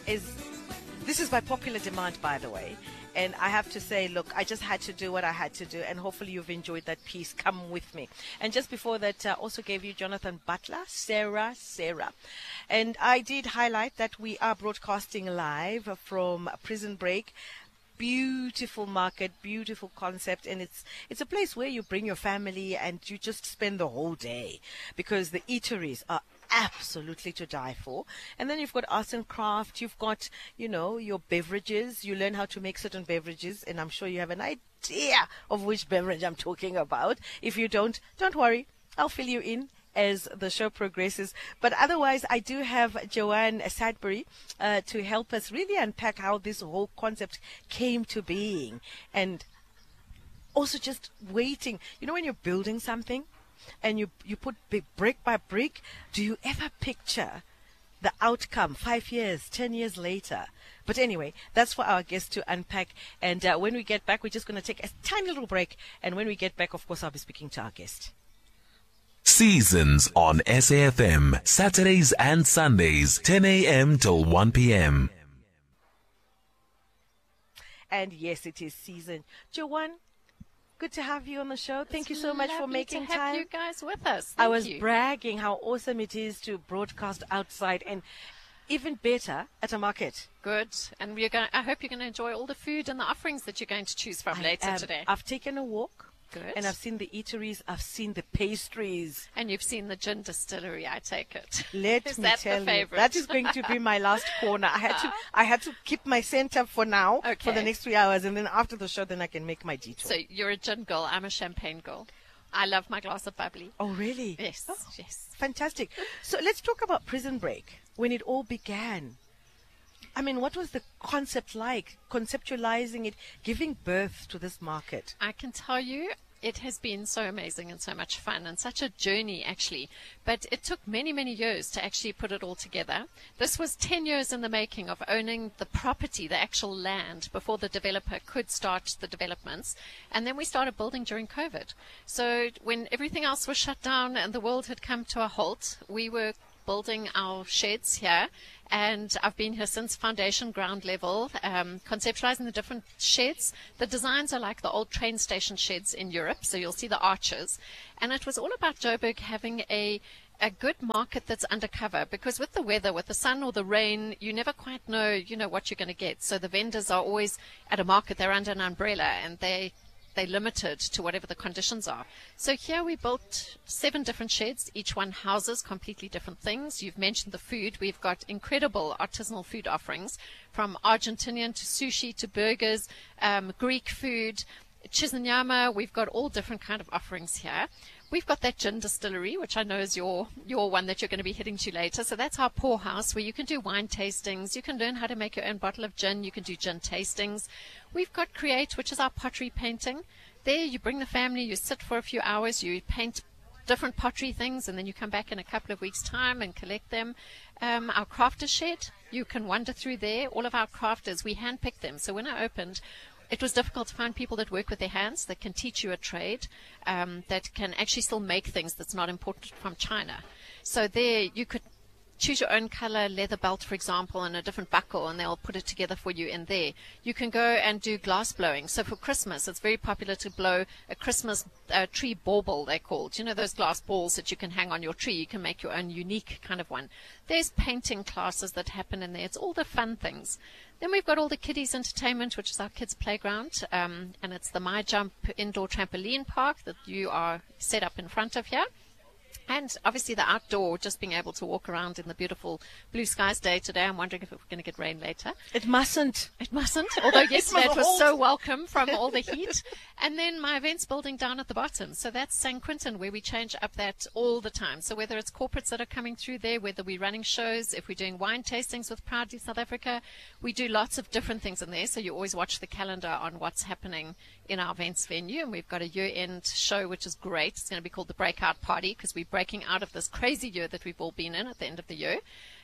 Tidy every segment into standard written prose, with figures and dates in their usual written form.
is, this is by popular demand, by the way. And I have to say, look, I just had to do what I had to do, and hopefully you've enjoyed that piece. Come with me. And just before that, also gave you Jonathan Butler, Sarah. And I did highlight that we are broadcasting live from Prison Break. Beautiful market, beautiful concept, and it's a place where you bring your family and you just spend the whole day, because the eateries are absolutely to die for. And then you've got arts and craft, you've got, you know, your beverages. You learn how to make certain beverages, and I'm sure you have an idea of which beverage I'm talking about. If you don't worry, I'll fill you in as the show progresses. But otherwise, I do have Joanne Sadbury to help us really unpack how this whole concept came to being, and also just waiting. You know, when you're building something and you put brick by brick, do you ever picture the outcome 5 years, 10 years later? But anyway, that's for our guests to unpack. And when we get back, we're just going to take a tiny little break. And when we get back, of course, I'll be speaking to our guest. Seasons on SAFM, Saturdays and Sundays, 10 a.m. till 1 p.m. And yes, it is season. Joanne, good to have you on the show. Thank you so much for making to have time. you guys with us. I was bragging how awesome it is to broadcast outside, and even better at a market. Good. And I hope you're going to enjoy all the food and the offerings that you're going to choose from later today. I've taken a walk. Good. And I've seen the eateries, I've seen the pastries. And you've seen the gin distillery, I take it. Let me tell you, that is going to be my last corner. I had to keep my center for now, for the next 3 hours, and then after the show, then I can make my detour. So you're a gin girl, I'm a champagne girl. I love my glass of bubbly. Oh, really? Yes, oh, yes. Fantastic. So let's talk about Prison Break, when it all began. I mean, what was the concept like, conceptualizing it, giving birth to this market? I can tell you, it has been so amazing and so much fun and such a journey, actually. But it took many, many years to actually put it all together. This was 10 years in the making of owning the property, the actual land, before the developer could start the developments. And then we started building during COVID. So when everything else was shut down and the world had come to a halt, we were building our sheds here, and I've been here since foundation, ground level, conceptualizing the different sheds. The designs are like the old train station sheds in Europe, so you'll see the arches. And it was all about Joburg having a good market that's undercover, because with the weather, with the sun or the rain, you never quite know, what you're going to get. So the vendors are always at a market, they're under an umbrella, and they're limited to whatever the conditions are. So here we built 7 different sheds. Each one houses completely different things. You've mentioned the food. We've got incredible artisanal food offerings, from Argentinian to sushi to burgers, Greek food, Chizinyama. We've got all different kind of offerings here. We've got that gin distillery, which I know is your one that you're going to be heading to later. So that's our poorhouse, where you can do wine tastings. You can learn how to make your own bottle of gin. You can do gin tastings. We've got Create, which is our pottery painting. There you bring the family, you sit for a few hours, you paint different pottery things, and then you come back in a couple of weeks' time and collect them. Our crafters shed, you can wander through there. All of our crafters, we handpick them. So when I opened, it was difficult to find people that work with their hands, that can teach you a trade, that can actually still make things that's not imported from China. So there you could choose your own color leather belt, for example, and a different buckle, and they'll put it together for you in there. You can go and do glass blowing. So for Christmas, it's very popular to blow a Christmas tree bauble, they're called. You know, those glass balls that you can hang on your tree. You can make your own unique kind of one. There's painting classes that happen in there. It's all the fun things. Then we've got all the kiddies entertainment, which is our kids' playground, and it's the My Jump indoor trampoline park that you are set up in front of here. And obviously the outdoor, just being able to walk around in the beautiful blue skies day today. I'm wondering if we're going to get rain later. It mustn't. It mustn't. Although yesterday it was so welcome from all the heat. And then my events building down at the bottom. So that's St. Quentin, where we change up that all the time. So whether it's corporates that are coming through there, whether we're running shows, if we're doing wine tastings with Proudly South Africa, we do lots of different things in there. So you always watch the calendar on what's happening in our events venue. And we've got a year-end show, which is great. It's going to be called the Breakout Party, because we're breaking out of this crazy year that we've all been in at the end of the year.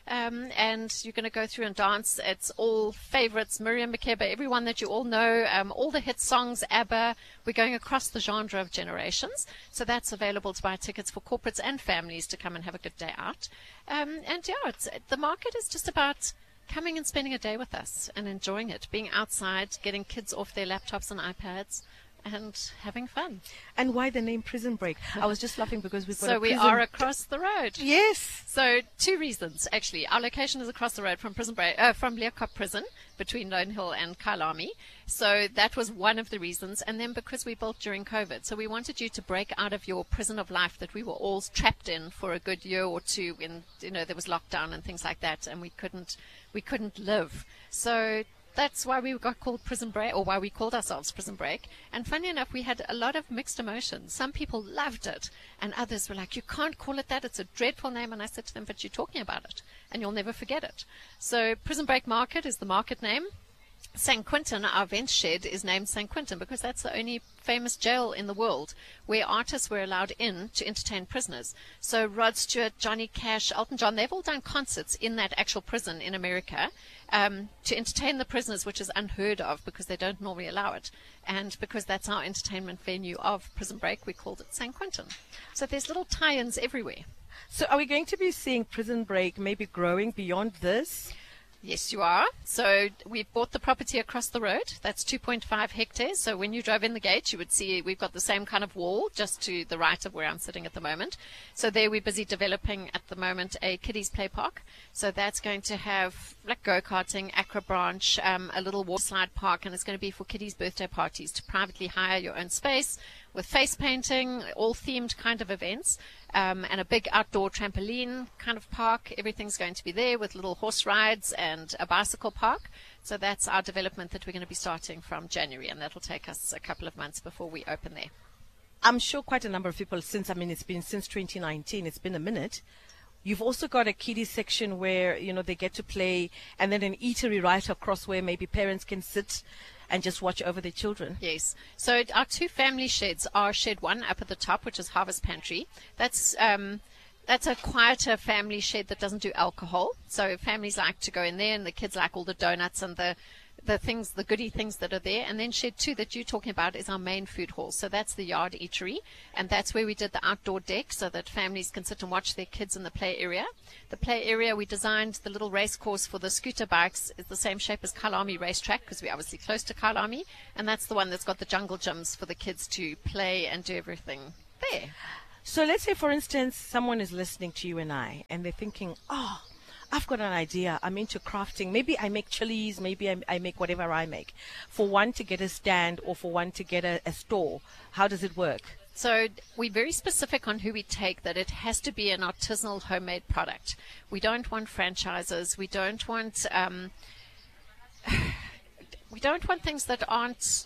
And you're going to go through and dance. It's all favorites, Miriam Makeba, everyone that you all know, all the hit songs, ABBA. We're going across the genre of generations. So that's available to buy tickets for corporates and families to come and have a good day out. And yeah, the market is just about coming and spending a day with us and enjoying it, being outside, getting kids off their laptops and iPads, and having fun. And why the name Prison Break? I was just laughing because we've got So a we prison are across the road. Yes. So 2 reasons, actually. Our location is across the road from from Leeuwkop Prison, between Lone Hill and Kyalami. So that was one of the reasons. And then because we built during COVID. So we wanted you to break out of your prison of life that we were all trapped in for a good year or two when, there was lockdown and things like that, and we couldn't live. So that's why we got called Prison Break, or why we called ourselves Prison Break. And funny enough, we had a lot of mixed emotions. Some people loved it, and others were like, you can't call it that. It's a dreadful name. And I said to them, but you're talking about it, and you'll never forget it. So Prison Break Market is the market name. St. Quentin, our event shed, is named St. Quentin because that's the only famous jail in the world where artists were allowed in to entertain prisoners. So Rod Stewart, Johnny Cash, Elton John, they've all done concerts in that actual prison in America to entertain the prisoners, which is unheard of because they don't normally allow it. And because that's our entertainment venue of Prison Break, we called it St. Quentin. So there's little tie-ins everywhere. So are we going to be seeing Prison Break maybe growing beyond this? Yes, you are. So we bought the property across the road. That's 2.5 hectares. So when you drove in the gate, you would see we've got the same kind of wall just to the right of where I'm sitting at the moment. So there we're busy developing at the moment a kiddies play park. So that's going to have like go-karting, aqua branch, a little water slide park, and it's going to be for kiddies' birthday parties to privately hire your own space with face painting, all themed kind of events. And a big outdoor trampoline kind of park. Everything's going to be there with little horse rides and a bicycle park. So that's our development that we're going to be starting from January, and that'll take us a couple of months before we open there. I'm sure quite a number of people it's been since 2019. It's been a minute. You've also got a kiddie section where, they get to play, and then an eatery right across where maybe parents can sit and just watch over their children. Yes. So our 2 family sheds are shed 1 up at the top, which is Harvest Pantry. That's a quieter family shed that doesn't do alcohol. So families like to go in there, and the kids like all the donuts and the things, the goodie things that are there. And then shed 2 that you're talking about is our main food hall. So that's the yard eatery, and that's where we did the outdoor deck so that families can sit and watch their kids in the play area. The play area, we designed the little race course for the scooter bikes is the same shape as Kyalami racetrack because we're obviously close to Kyalami, and that's the one that's got the jungle gyms for the kids to play and do everything there. So let's say, for instance, someone is listening to you and I, and they're thinking, I've got an idea. I'm into crafting. Maybe I make chilies. Maybe I make whatever I make. For one to get a stand or for one to get a store, how does it work? So we're very specific on who we take, that it has to be an artisanal homemade product. We don't want franchises. We don't want things that aren't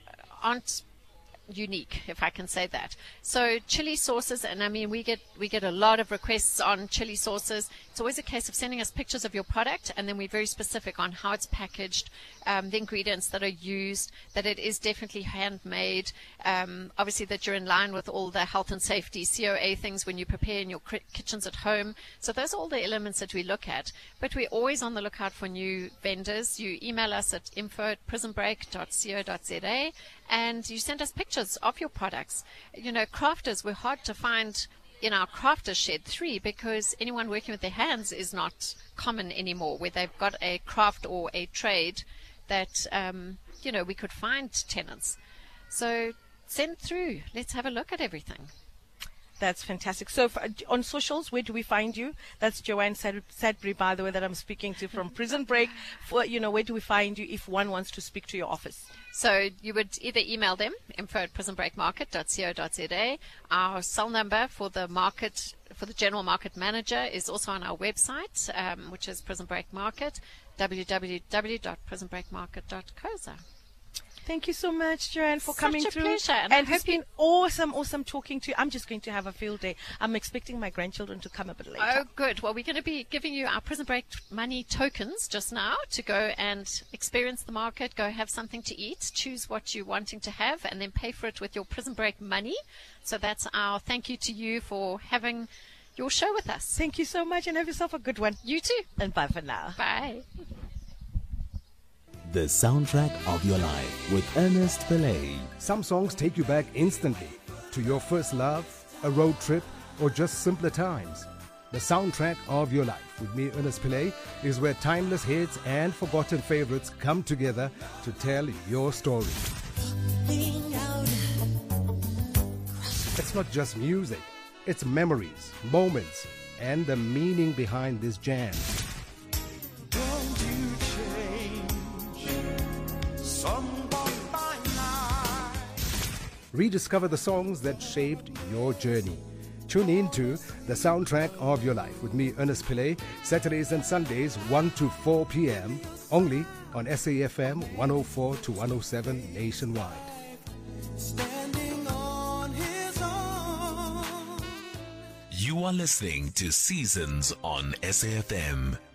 unique, if I can say that. So chili sauces, and I mean we get a lot of requests on chili sauces. It's always a case of sending us pictures of your product, and then we're very specific on how it's packaged, the ingredients that are used, that it is definitely handmade, obviously that you're in line with all the health and safety COA things when you prepare in your kitchens at home. So those are all the elements that we look at, but we're always on the lookout for new vendors. You email us at info@prisonbreak.co.za, and you send us pictures of your products. Crafters were hard to find in our crafters shed 3 because anyone working with their hands is not common anymore, where they've got a craft or a trade that we could find tenants. So send through. Let's have a look at everything. That's fantastic. So on socials, where do we find you? That's Joanne Sadbury, by the way, that I'm speaking to from Prison Break. Where do we find you if one wants to speak to your office? So you would either email them, info@prisonbreakmarket.co.za. Our cell number for the market, for the general market manager, is also on our website, which is Prison Break Market, www.prisonbreakmarket.co.za. Thank you so much, Joanne, for coming through. Such a pleasure. And it's been awesome talking to you. I'm just going to have a field day. I'm expecting my grandchildren to come a bit later. Oh, good. Well, we're going to be giving you our Prison Break money tokens just now to go and experience the market, go have something to eat, choose what you're wanting to have, and then pay for it with your Prison Break money. So that's our thank you to you for having your show with us. Thank you so much, and have yourself a good one. You too. And bye for now. Bye. The soundtrack of your life with Ernest Pillay. Some songs take you back instantly to your first love, a road trip, or just simpler times. The soundtrack of your life with me, Ernest Pillay, is where timeless hits and forgotten favorites come together to tell your story. It's not just music, it's memories, moments, and the meaning behind this jam. Don't you change someone by night. Rediscover the songs that shaped your journey. Tune in to The Soundtrack of Your Life with me, Ernest Pillay, Saturdays and Sundays, 1 to 4 p.m., only on SAFM 104 to 107 nationwide. Standing on his own. You are listening to Seasons on SAFM.